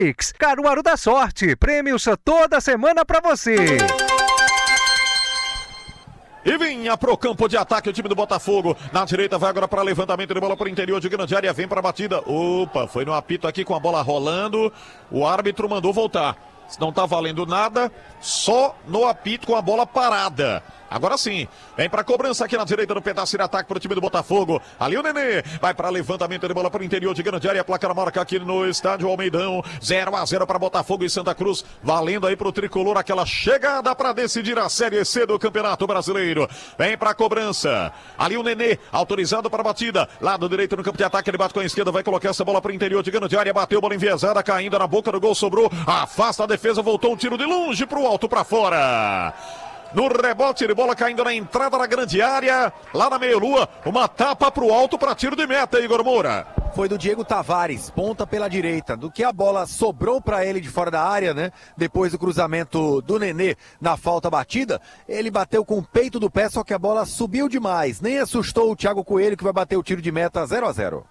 Caruaru da Sorte, prêmios toda semana pra você. E vinha pro campo de ataque o time do Botafogo. Na direita vai agora para levantamento de bola para o interior de grande área. Vem para a batida. Opa, foi no apito aqui com a bola rolando. O árbitro mandou voltar. Não tá valendo nada, só no apito com a bola parada. Agora sim, vem pra cobrança aqui na direita do pedaço de ataque pro time do Botafogo. Ali o Nenê, vai para levantamento de bola para o interior de grande área. Placar marca aqui no estádio Almeidão. 0-0 para Botafogo e Santa Cruz. Valendo aí pro tricolor aquela chegada para decidir a Série C do Campeonato Brasileiro. Vem pra cobrança. Ali o Nenê, autorizado para a batida. Lado direito no campo de ataque, ele bate com a esquerda, vai colocar essa bola pro interior de grande área. Bateu, bola enviesada, caindo na boca do gol, sobrou. Afasta a defesa, voltou um tiro de longe pro alto, para fora. No rebote de bola caindo na entrada da grande área, lá na meia-lua, uma tapa pro alto para tiro de meta, Igor Moura. Foi do Diego Tavares, ponta pela direita, do que a bola sobrou para ele de fora da área, né? Depois do cruzamento do Nenê na falta batida, ele bateu com o peito do pé, só que a bola subiu demais, nem assustou o Thiago Coelho, que vai bater o tiro de meta 0-0.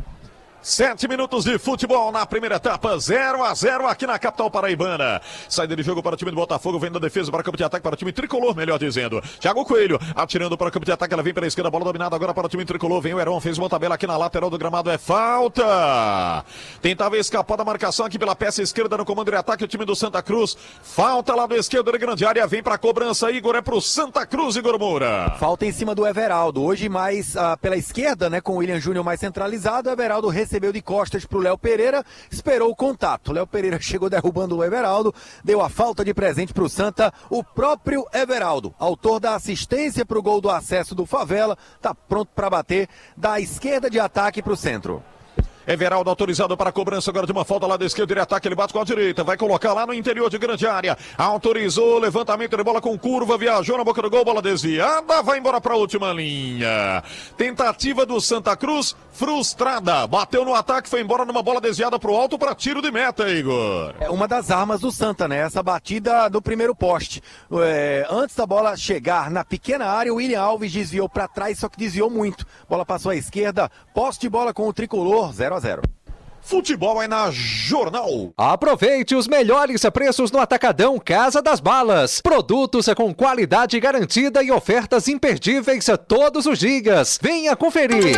7 minutos de futebol na primeira etapa, 0-0 aqui na capital paraibana. Saída de jogo para o time do Botafogo, vem da defesa para o campo de ataque para o time tricolor, melhor dizendo. Thiago Coelho atirando para o campo de ataque, ela vem pela esquerda, bola dominada agora para o time tricolor. Vem o Heron, fez uma tabela aqui na lateral do gramado, é falta. Tentava escapar da marcação aqui pela peça esquerda no comando de ataque, o time do Santa Cruz. Falta lá do esquerdo da grande área, vem para a cobrança, Igor, é para o Santa Cruz, Igor Moura. Falta em cima do Everaldo, hoje mais pela esquerda, né, com o William Júnior mais centralizado. O Everaldo recebeu de costas para o Léo Pereira, esperou o contato. O Léo Pereira chegou derrubando o Everaldo, deu a falta de presente para o Santa. O próprio Everaldo, autor da assistência para o gol do acesso do Favela, está pronto para bater da esquerda de ataque para o centro. Everaldo autorizado para a cobrança agora de uma falta lá da esquerda, ele ataca, ele bate com a direita, vai colocar lá no interior de grande área, autorizou, levantamento de bola com curva, viajou na boca do gol, bola desviada, vai embora para a última linha. Tentativa do Santa Cruz, frustrada, bateu no ataque, foi embora numa bola desviada para o alto para tiro de meta, Igor. É uma das armas do Santa, né? Essa batida do primeiro poste. Antes da bola chegar na pequena área, o William Alves desviou para trás, só que desviou muito. Bola passou à esquerda, poste de bola com o tricolor, 0-0. Futebol é na Jornal. Aproveite os melhores preços no Atacadão Casa das Balas. Produtos com qualidade garantida e ofertas imperdíveis todos os dias. Venha conferir.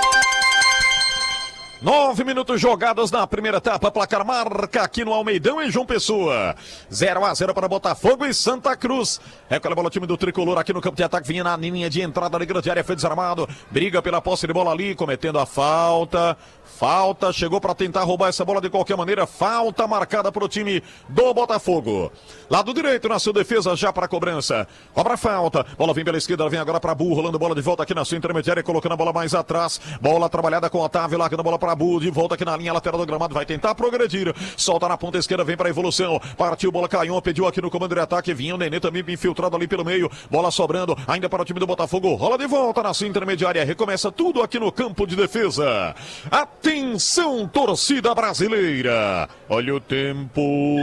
9 minutos jogados na primeira etapa, placar marca aqui no Almeidão em João Pessoa. 0-0 para Botafogo e Santa Cruz. Recolhe a bola o time do tricolor aqui no campo de ataque, vinha na linha de entrada da grande área, foi desarmado, briga pela posse de bola ali, cometendo a falta. Falta, chegou para tentar roubar essa bola de qualquer maneira, falta marcada para o time do Botafogo. Lado direito na sua defesa já para a cobrança. Cobra falta, bola vem pela esquerda, ela vem agora para Bu, rolando bola de volta aqui na sua intermediária, colocando a bola mais atrás. Bola trabalhada com o Otávio, largando a bola para Bu, de volta aqui na linha lateral do gramado, vai tentar progredir. Solta na ponta esquerda, vem para a evolução. Partiu, bola caiu, pediu aqui no comando de ataque, vinha o Nenê também infiltrado ali pelo meio. Bola sobrando, ainda para o time do Botafogo, rola de volta na sua intermediária, recomeça tudo aqui no campo de defesa. Atenção, torcida brasileira. Olha o tempo.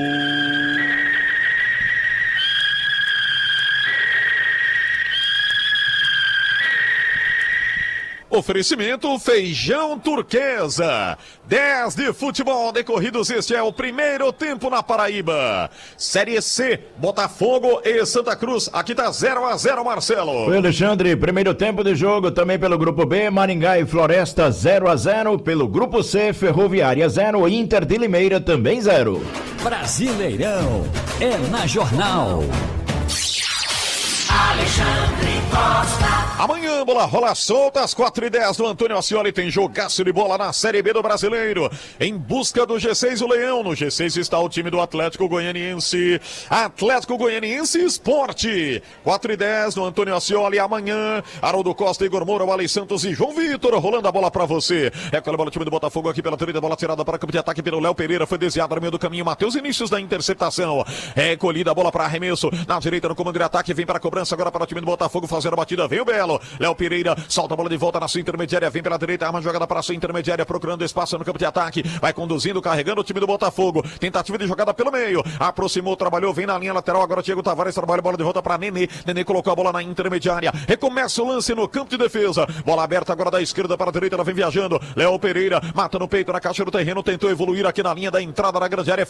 Oferecimento Feijão Turquesa. 10 de futebol decorridos. Este é o primeiro tempo na Paraíba. Série C, Botafogo e Santa Cruz. Aqui tá 0-0, Marcelo. Oi, Alexandre. Primeiro tempo de jogo também pelo grupo B, Maringá e Floresta 0-0. Pelo grupo C, Ferroviária 0, Inter de Limeira também 0. Brasileirão é na Jornal. Alexandre Costa. Amanhã, bola rola solta às 4h10 do Antônio Ascioli. Tem jogaço de bola na Série B do Brasileiro. Em busca do G6, o Leão. No G6 está o time do Atlético Goianiense. Atlético Goianiense Esporte. 4h10 do Antônio Ascioli. Amanhã, Haroldo Costa, Igor Moura, Wally Santos e João Vitor rolando a bola pra você. Recolhe a bola o time do Botafogo aqui pela direita. Bola tirada para o campo de ataque pelo Léo Pereira. Foi desviada no meio do caminho. Matheus Inícios da interceptação. Recolhida a bola para arremesso. Na direita no comando de ataque. Vem para a cobrança. cobrança agora para o time do Botafogo fazer a batida. Vem o Belo. Léo Pereira solta a bola de volta na sua intermediária. Vem pela direita, arma jogada para a sua intermediária, procurando espaço no campo de ataque. Vai conduzindo, carregando o time do Botafogo. Tentativa de jogada pelo meio. Aproximou, trabalhou, vem na linha lateral. Agora Diego Tavares trabalha a bola de volta para Nenê. Nenê colocou a bola na intermediária. Recomeça o lance no campo de defesa. Bola aberta agora da esquerda para a direita. Ela vem viajando. Léo Pereira mata no peito na caixa do terreno. Tentou evoluir aqui na linha da entrada na grande área.